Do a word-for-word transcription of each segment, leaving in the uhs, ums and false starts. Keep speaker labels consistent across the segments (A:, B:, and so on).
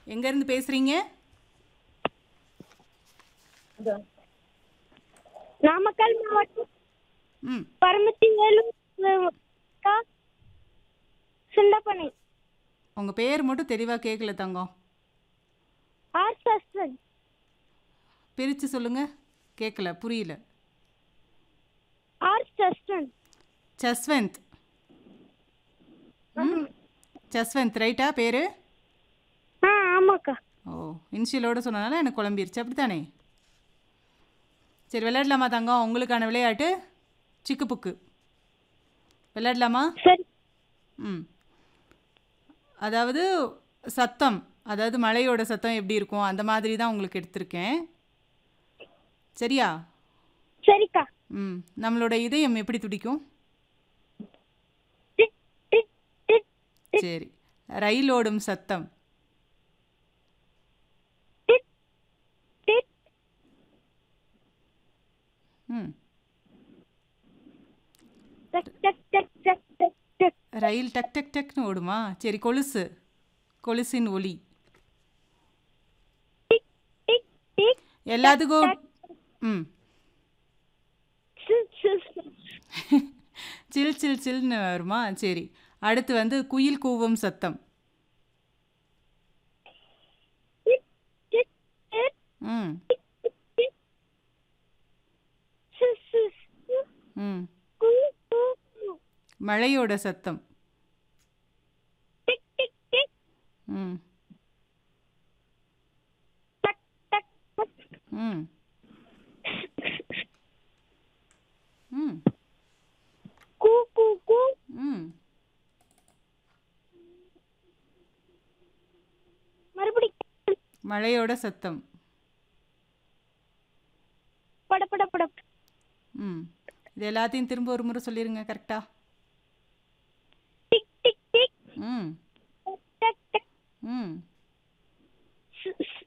A: எங்கேருந்து பேசுகிறீங்க?
B: நாமக்கல் மாவட்டம்
A: ம்
B: பரமத்தி வேலூர் சுண்டப்பனை.
A: உங்கள் பேர் மட்டும் தெளிவாக கேட்கல தங்கம்.
B: ஆர் சஸ்வன்.
A: பிரித்து சொல்லுங்கள். கேட்கல, புரியல.
B: ஆர் சஸ்வன்.
A: ஜஸ்வந்த். ம் ஜஸ்வந்த் ரைட்டா பேர்?
B: ஆ ஆமாக்கா.
A: ஓ, இனிஷியலோடு சொன்னனால எனக்கு குழம்பிருச்சு, அப்படி தானே? சரி, விளையாடலாமா தங்கம்? உங்களுக்கான விளையாட்டு சிக்கு புக்கு. விளையாடலாமா?
B: சரி.
A: ம் அதாவது சத்தம், அதாவது மழையோட சத்தம் எப்படி இருக்கும் அந்த மாதிரி தான் உங்களுக்கு எடுத்திருக்கேன். சரியா?
B: சரிக்கா.
A: ம் நம்மளோட இதயம் எப்படி துடிக்கும்?
B: டிக் டிக் டிக் டிக்
A: சரி, ரயிலோடும் சத்தம்.
B: Tick tick.
A: ம்
B: டக் டக் டக் டக் டக் டக்.
A: ரயில் டக் டக் டக்னு ஓடுமா? சரி, கொலுசு, கொலுசின் ஒலி.
B: Tick tick tick.
A: எல்லாத்துக்கும்
B: டக்.
A: ம்
B: சு சு சு.
A: சில் சில் சில்னு வருமா? சரி, அடுத்து வந்து குயில் கூவும் சத்தம்.
B: டிக் டிக் டிக்
A: ம்
B: டிக் டிக். சு சு சு.
A: ம்
B: கு கு கு.
A: மழையோட சத்தம்.
B: Tick tick tick.
A: ம்
B: டக் டக் டக்.
A: ம் ம்
B: கு கு கு.
A: ம்
B: மறுபடி
A: மழையோட சத்தம்.
B: பட பட பட.
A: ம் இது எல்லாத்தையும் திரும்ப ஒரு முறை சொல்லிடுங்க கரெக்டா?
B: Tick tick tick.
A: ம்
B: டக் டக்.
A: ம்
B: சு சு.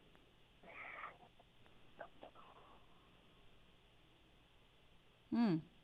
A: ம்